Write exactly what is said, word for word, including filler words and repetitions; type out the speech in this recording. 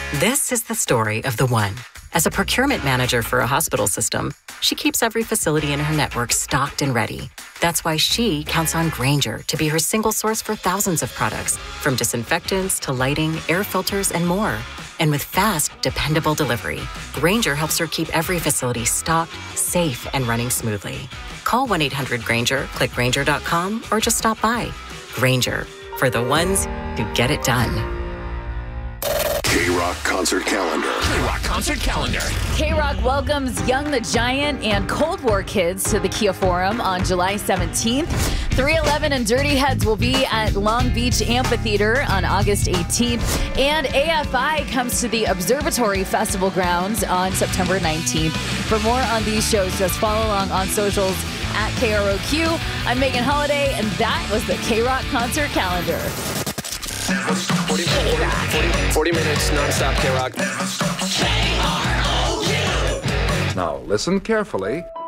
This is the story of the one. As a procurement manager for a hospital system, she keeps every facility in her network stocked and ready. That's why she counts on Grainger to be her single source for thousands of products, from disinfectants to lighting, air filters, and more. And with fast, dependable delivery, Grainger helps her keep every facility stocked, safe, and running smoothly. Call one eight hundred Grainger, click Grainger dot com, or just stop by. Grainger, for the ones who get it done. K-Rock Concert Calendar. K-Rock Concert Calendar. K-Rock welcomes Young the Giant and Cold War Kids to the Kia Forum on July seventeenth. three eleven and Dirty Heads will be at Long Beach Amphitheater on August eighteenth. And A F I comes to the Observatory Festival grounds on September nineteenth. For more on these shows, just follow along on socials at K R O Q. I'm Megan Holiday, and that was the K-Rock Concert Calendar. forty, forty, forty minutes non-stop K-Rock. Now listen carefully.